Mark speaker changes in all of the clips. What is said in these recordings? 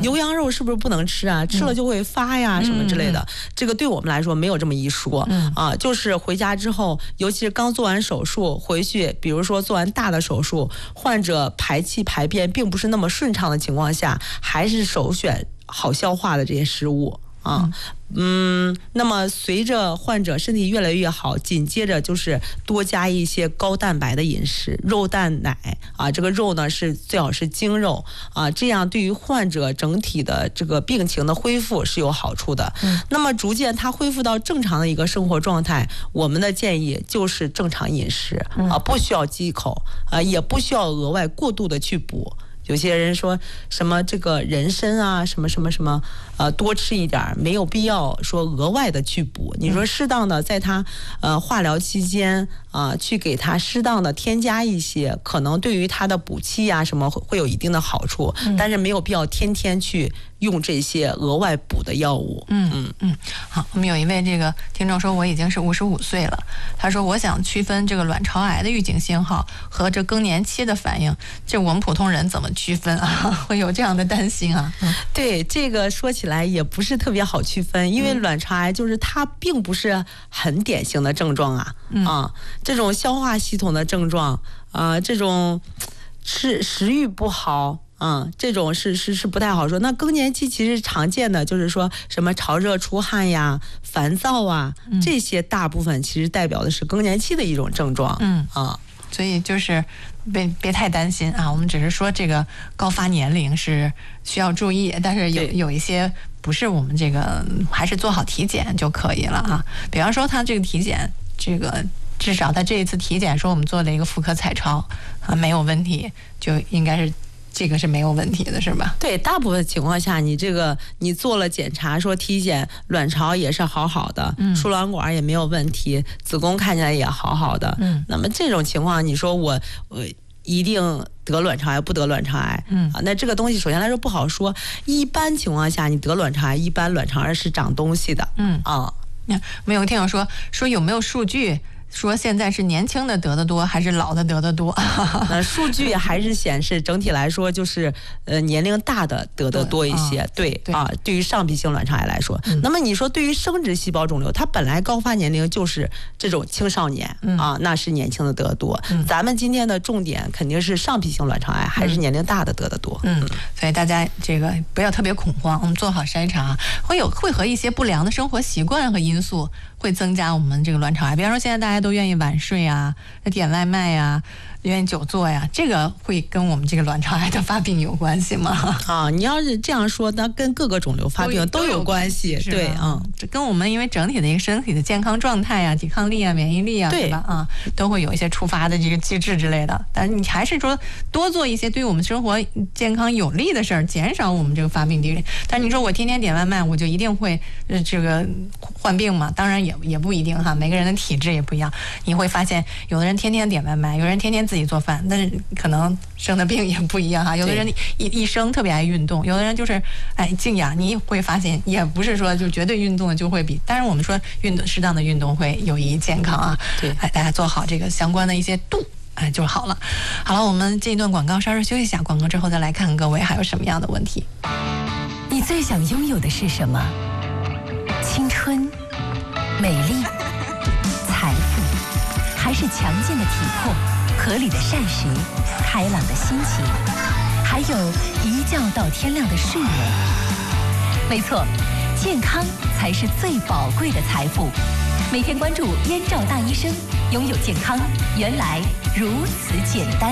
Speaker 1: 牛羊肉是不是不能吃啊？吃了就会发呀，什么之类的。这个对我们来说没有这么一说啊，就是回家之后，尤其是刚做完手术回去，比如说做完大的手术，患者排气排便并不是那么顺畅的情况下，还是首选好消化的这些食物啊。那么随着患者身体越来越好，紧接着就是多加一些高蛋白的饮食，肉蛋奶啊，这个肉呢是最好是精肉啊，这样对于患者整体的这个病情的恢复是有好处的。那么逐渐他恢复到正常的一个生活状态，我们的建议就是正常饮食啊，不需要忌口啊，也不需要额外过度的去补。有些人说什么这个人参啊，什么多吃一点，没有必要说额外的去补。你说适当的在他化疗期间去给他适当的添加一些，可能对于他的补气啊什么会有一定的好处，但是没有必要天天去用这些额外补的药物。
Speaker 2: 好，我们有一位这个听众说，我已经是55岁了，他说我想区分这个卵巢癌的预警信号和这更年期的反应，这我们普通人怎么区分啊？会有这样的担心啊？
Speaker 1: 对，这个说起来也不是特别好区分，因为卵巢癌就是它并不是很典型的症状这种消化系统的症状这种食欲不好这种是不太好说。那更年期其实常见的就是说什么潮热出汗呀、烦躁啊，这些大部分其实代表的是更年期的一种症状。
Speaker 2: 所以就是别太担心啊，我们只是说这个高发年龄是需要注意，但是有一些不是，我们这个还是做好体检就可以了啊。比方说他这个体检，这个至少他这一次体检说我们做了一个妇科彩超没有问题，就应该是这个是没有问题的，是吧？
Speaker 1: 对，大部分情况下你做了检查，说体检卵巢也是好好的，输卵管也没有问题，子宫看起来也好好的。那么这种情况，你说我一定得卵巢癌不得卵巢癌那这个东西首先来说不好说。一般情况下，你得卵巢癌，一般卵巢癌是长东西的。
Speaker 2: 没有听我说有没有数据说现在是年轻的得的多还是老的得的多？
Speaker 1: 数据还是显示整体来说就是年龄大的得的多一些。对于上皮性卵巢癌来说，那么你说对于生殖细胞肿瘤，它本来高发年龄就是这种青少年那是年轻的得的多。咱们今天的重点肯定是上皮性卵巢癌还是年龄大的得的多。
Speaker 2: 所以大家这个不要特别恐慌，我们做好筛查，会和一些不良的生活习惯和因素会增加我们这个卵巢癌。比方说现在大家都愿意晚睡啊，点外卖呀，愿意久坐呀，这个会跟我们这个卵巢癌的发病有关系吗？
Speaker 1: 你要是这样说，那跟各个肿瘤发病都有关系。对，
Speaker 2: 这跟我们因为整体的一个身体的健康状态啊、抵抗力啊、免疫力啊，对吧？都会有一些触发的这个机制之类的。但是你还是说多做一些对我们生活健康有利的事儿，减少我们这个发病几率。但是你说我天天点外卖，我就一定会这个患病吗？当然也不一定哈，每个人的体质也不一样。你会发现，有的人天天点外卖，有人天天自己做饭，但是可能生的病也不一样哈。有的人一生特别爱运动，有的人就是静养。你会发现，也不是说就绝对运动就会比。当然我们说适当的运动会有益健康啊。对，大家做好这个相关的一些度就好了。好了，我们进一段广告，稍事休息一下，广告之后再来看各位还有什么样的问题。
Speaker 3: 你最想拥有的是什么？青春、美丽、财富，还是强健的体魄、合理的膳食、开朗的心情，还有一觉到天亮的睡眠？没错，健康才是最宝贵的财富。每天关注燕赵大医生，拥有健康原来如此简单。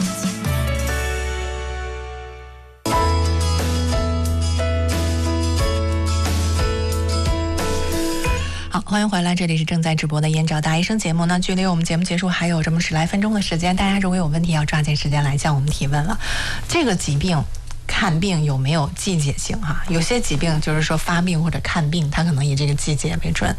Speaker 2: 好，欢迎回来，这里是正在直播的燕赵大医生节目。那距离我们节目结束还有这么10来分钟的时间，大家如果有问题要抓紧时间来向我们提问了。这个疾病看病有没有季节性有些疾病就是说发病或者看病它可能以这个季节为准，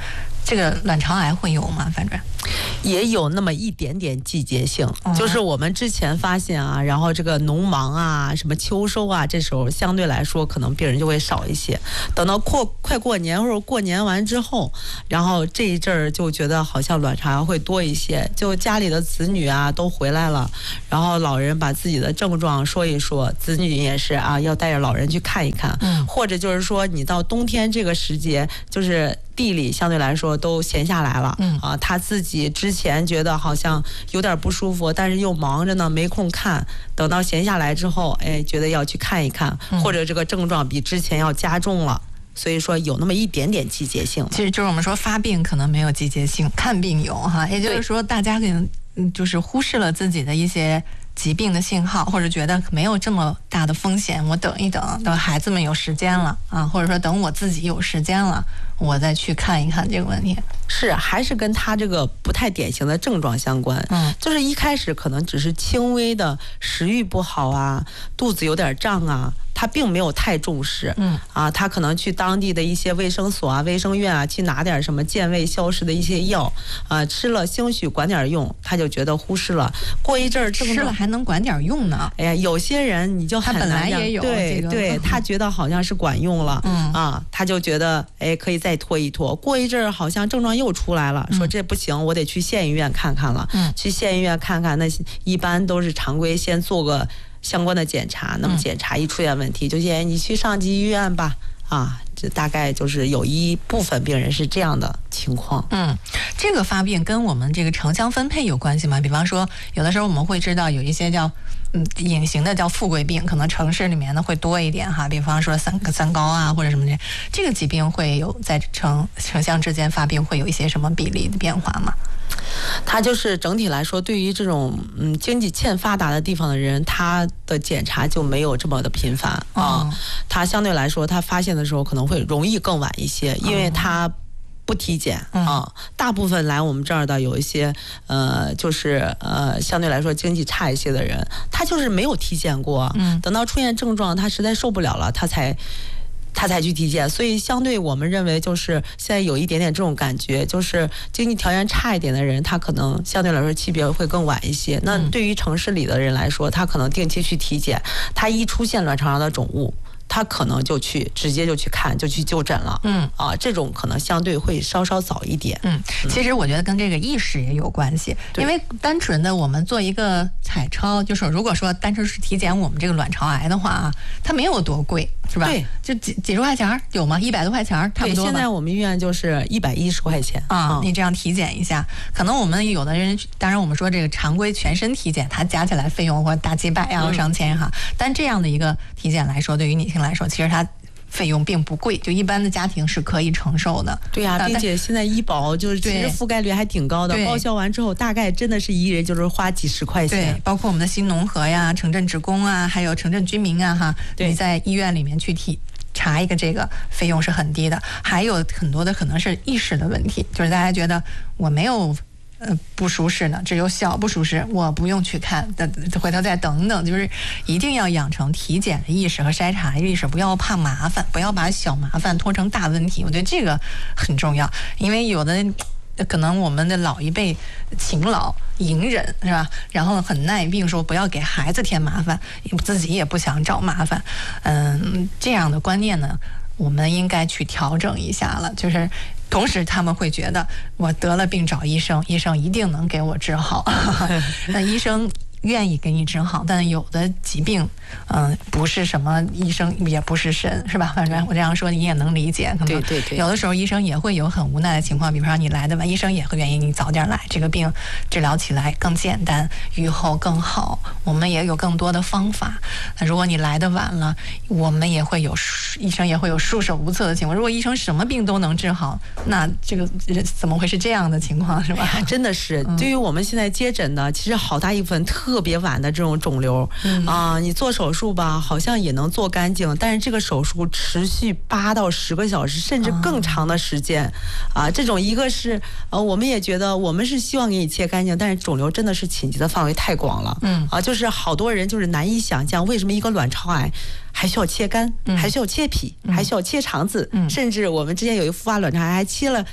Speaker 2: 这个卵巢癌会有吗？反正
Speaker 1: 也有那么一点点季节性，就是我们之前发现啊，然后这个农忙啊，什么秋收啊，这时候相对来说可能病人就会少一些。等到快过年或者过年完之后，然后这一阵儿就觉得好像卵巢癌会多一些，就家里的子女啊都回来了，然后老人把自己的症状说一说，子女也是啊，要带着老人去看一看，或者就是说你到冬天这个时节，就是地里相对来说都闲下来了，他自己之前觉得好像有点不舒服，但是又忙着呢，没空看。等到闲下来之后，觉得要去看一看，或者这个症状比之前要加重了，所以说有那么一点点季节性。
Speaker 2: 其实就是我们说发病可能没有季节性，看病有哈，也就是说大家可能就是忽视了自己的一些疾病的信号，或者觉得没有这么大的风险，我等一等，等孩子们有时间了啊，或者说等我自己有时间了，我再去看一看这个问题。
Speaker 1: 是还是跟他这个不太典型的症状相关，就是一开始可能只是轻微的食欲不好啊，肚子有点胀啊，他并没有太重视，他可能去当地的一些卫生所啊、卫生院啊去拿点什么健胃消食的一些药啊，吃了兴许管点用，他就觉得忽视了。过一阵儿
Speaker 2: 吃了还能管点用呢？
Speaker 1: 哎呀，有些人你就很难，
Speaker 2: 他本来也有
Speaker 1: 对，他觉得好像是管用了，他就觉得可以再拖一拖。过一阵儿好像症状又出来了，说这不行，我得去县医院看看了。去县医院看看，那一般都是常规先做个相关的检查，那么检查一出现问题，就建议你去上级医院吧。这大概就是有一部分病人是这样的情况。
Speaker 2: 这个发病跟我们这个城乡分配有关系吗？比方说，有的时候我们会知道有一些叫隐形的叫富贵病，可能城市里面呢会多一点哈。比方说三高啊或者什么这个疾病会有在城乡之间发病会有一些什么比例的变化吗？
Speaker 1: 它就是整体来说，对于这种经济欠发达的地方的人，他的检查就没有这么的频繁他相对来说，他发现的时候可能会容易更晚一些，因为他不体检大部分来我们这儿的有一些就是相对来说经济差一些的人，他就是没有体检过，等到出现症状，他实在受不了了，他才去体检。所以相对我们认为就是现在有一点点这种感觉，就是经济条件差一点的人，他可能相对来说级别会更晚一些。那对于城市里的人来说，他可能定期去体检，他一出现卵巢上的肿物，他可能就直接就去看，就去就诊了。这种可能相对会稍稍早一点。
Speaker 2: 其实我觉得跟这个意识也有关系，因为单纯的我们做一个彩超，就是如果说单纯是体检我们这个卵巢癌的话它没有多贵，是吧？
Speaker 1: 对，
Speaker 2: 就几十块钱有吗？100多块钱差不多吧。
Speaker 1: 现在我们医院就是110块钱
Speaker 2: 你这样体检一下，可能我们有的人，当然我们说这个常规全身体检，它加起来费用或大几百或上千但这样的一个体检来说，对于女性来说，其实它费用并不贵，就一般的家庭是可以承受的。
Speaker 1: 对呀，并且现在医保就是其实覆盖率还挺高的，报销完之后大概真的是一人就是花几十块钱。
Speaker 2: 对，包括我们的新农合呀、城镇职工啊，还有城镇居民啊你在医院里面去查一个这个费用是很低的。还有很多的可能是意识的问题，就是大家觉得我没有不舒适呢，只有小不舒适，我不用去看，回头再等等，就是一定要养成体检的意识和筛查的意识，不要怕麻烦，不要把小麻烦拖成大问题。我觉得这个很重要，因为有的可能我们的老一辈勤劳隐忍是吧，然后很耐病，说不要给孩子添麻烦，自己也不想找麻烦。这样的观念呢，我们应该去调整一下了，就是同时他们会觉得我得了病找医生，医生一定能给我治好那医生愿意给你治好，但有的疾病不是什么医生也不是神，是吧？反正我这样说你也能理解。可能
Speaker 1: 对，
Speaker 2: 有的时候医生也会有很无奈的情况，比如说你来的晚，医生也会愿意你早点来，这个病治疗起来更简单，预后更好，我们也有更多的方法。那如果你来的晚了，我们也会有医生也会有束手无策的情况。如果医生什么病都能治好，那这个怎么会是这样的情况，是吧？
Speaker 1: 真的是，对于我们现在接诊的，其实好大一部分特别晚的这种肿瘤你做手术吧，好像也能做干净，但是这个手术持续8到10个小时，甚至更长的时间这种一个是我们也觉得我们是希望给你切干净，但是肿瘤真的是侵及的范围太广了就是好多人就是难以想象为什么一个卵巢癌还需要切肝，还需要切脾，还需要切肠子，甚至我们之前有一个复发卵巢癌还切了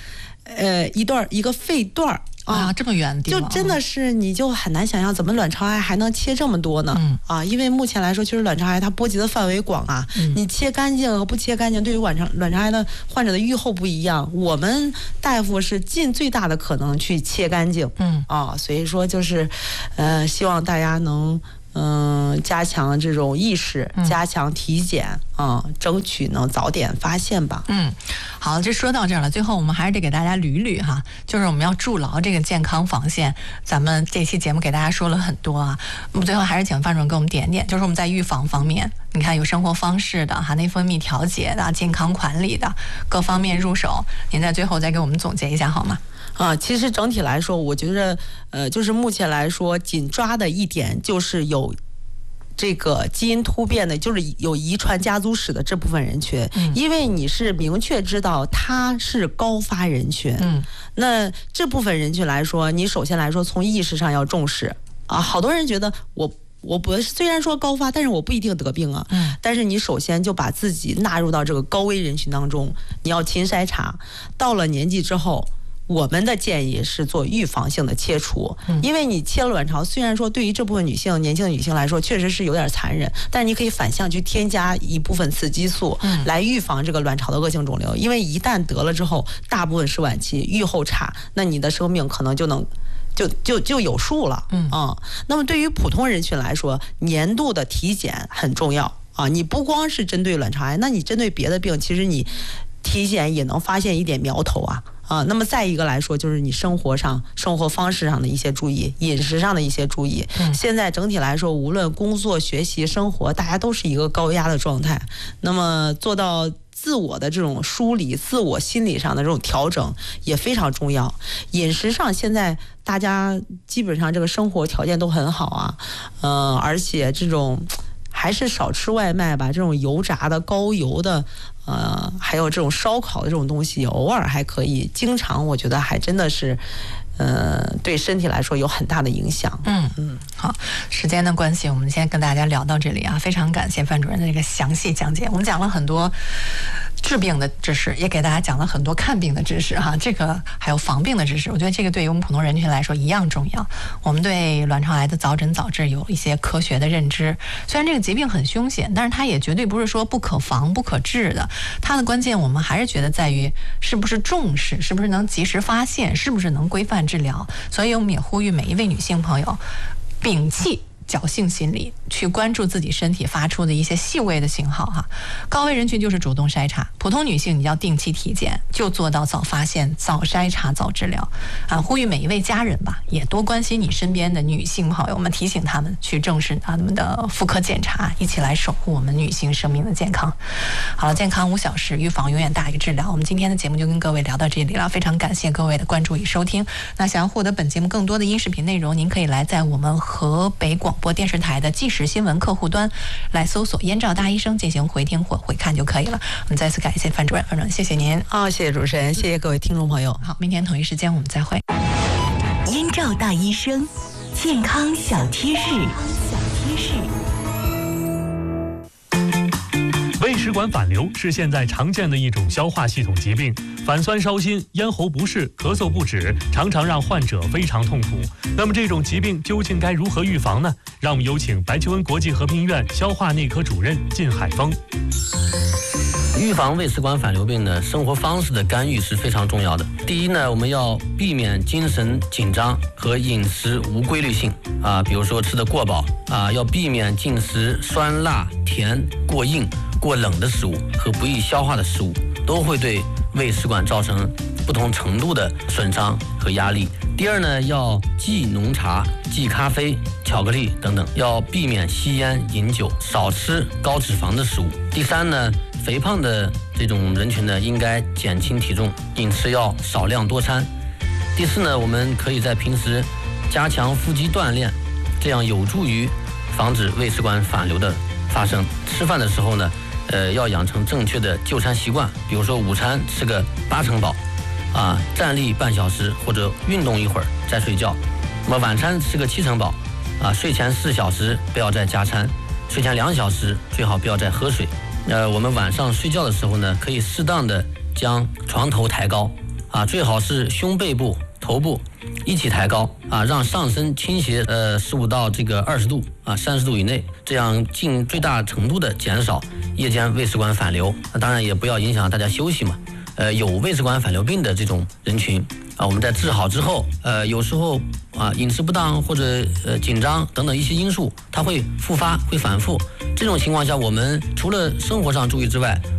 Speaker 1: 一个肺段
Speaker 2: 啊，这么远的地方，
Speaker 1: 就真的是你就很难想象怎么卵巢癌还能切这么多呢？因为目前来说，其实卵巢癌它波及的范围广啊，你切干净和不切干净，对于卵巢癌的患者的预后不一样。我们大夫是尽最大的可能去切干净，所以说就是希望大家能加强这种意识，加强体检争取能早点发现吧。
Speaker 2: 好，这说到这儿了，最后我们还是得给大家捋一捋哈，就是我们要筑牢这个健康防线。咱们这期节目给大家说了很多啊，我们最后还是请范主任给我们点点，就是我们在预防方面，你看有生活方式的内分泌调节的、健康管理的各方面入手，您在最后再给我们总结一下好吗？
Speaker 1: 其实整体来说，我觉得就是目前来说紧抓的一点就是有这个基因突变的，就是有遗传家族史的这部分人群，因为你是明确知道他是高发人群，那这部分人群来说，你首先来说从意识上要重视好多人觉得我不虽然说高发，但是我不一定得病啊。但是你首先就把自己纳入到这个高危人群当中，你要勤筛查，到了年纪之后。我们的建议是做预防性的切除，因为你切了卵巢，虽然说对于这部分女性、年轻的女性来说，确实是有点残忍，但是你可以反向去添加一部分雌激素，来预防这个卵巢的恶性肿瘤。因为一旦得了之后，大部分是晚期，预后差，那你的生命可能就能就有数了。那么对于普通人群来说，年度的体检很重要你不光是针对卵巢癌，那你针对别的病，其实你体检也能发现一点苗头那么再一个来说，就是你生活方式上的一些注意，饮食上的一些注意。现在整体来说，无论工作、学习、生活，大家都是一个高压的状态。那么做到自我的这种梳理、自我心理上的这种调整也非常重要。饮食上，现在大家基本上这个生活条件都很好而且这种还是少吃外卖吧，这种油炸的、高油的。还有这种烧烤的这种东西，偶尔还可以，经常我觉得还真的是，对身体来说有很大的影响。
Speaker 2: 好，时间的关系，我们先跟大家聊到这里非常感谢范主任的这个详细讲解。我们讲了很多治病的知识，也给大家讲了很多看病的知识这个还有防病的知识，我觉得这个对于我们普通人群来说一样重要。我们对卵巢癌的早诊早治有一些科学的认知，虽然这个疾病很凶险，但是它也绝对不是说不可防不可治的。它的关键我们还是觉得在于是不是重视，是不是能及时发现，是不是能规范治疗。所以我们也呼吁每一位女性朋友摒弃侥幸心理，去关注自己身体发出的一些细微的信号高危人群就是主动筛查，普通女性你要定期体检，就做到早发现、早筛查、早治疗呼吁每一位家人吧，也多关心你身边的女性朋友，我们提醒他们去正视他们的妇科检查，一起来守护我们女性生命的健康。好了，健康无小事，预防永远大于治疗。我们今天的节目就跟各位聊到这里了，非常感谢各位的关注与收听。那想要获得本节目更多的音视频内容，您可以来在我们河北广播电视台的即时新闻客户端来搜索燕赵大医生进行回听或回看就可以了。我们再次感谢范主任，谢谢您。
Speaker 1: 谢谢主持人，谢谢各位听众朋友。
Speaker 2: 好，明天同一时间我们再会。
Speaker 3: 燕赵大医生，健康小贴士。
Speaker 4: 胃食管反流是现在常见的一种消化系统疾病，反酸烧心、咽喉不适、咳嗽不止，常常让患者非常痛苦。那么这种疾病究竟该如何预防呢？让我们有请白求恩国际和平医院消化内科主任靳海峰。
Speaker 5: 预防胃食管反流病呢，生活方式的干预是非常重要的。第一呢，我们要避免精神紧张和饮食无规律性比如说吃得过饱要避免进食酸辣甜过硬过冷的食物和不易消化的食物，都会对胃食管造成不同程度的损伤和压力。第二呢，要忌浓茶、忌咖啡、巧克力等等，要避免吸烟、饮酒，少吃高脂肪的食物。第三呢，肥胖的这种人群呢，应该减轻体重，饮食要少量多餐。第四呢，我们可以在平时加强腹肌锻炼，这样有助于防止胃食管反流的发生。吃饭的时候呢，要养成正确的就餐习惯，比如说午餐吃个8成饱站立半小时或者运动一会儿再睡觉。那么晚餐吃个7成饱睡前4小时不要再加餐，睡前2小时最好不要再喝水。我们晚上睡觉的时候呢，可以适当的将床头抬高啊，最好是胸背部、头部一起抬高啊，让上身倾斜15到20度啊，30度以内，这样尽最大程度的减少夜间胃食管反流。当然也不要影响大家休息嘛。有胃食管反流病的这种人群啊，我们在治好之后，有时候啊饮食不当或者紧张等等一些因素，它会复发，会反复。这种情况下，我们除了生活上注意之外，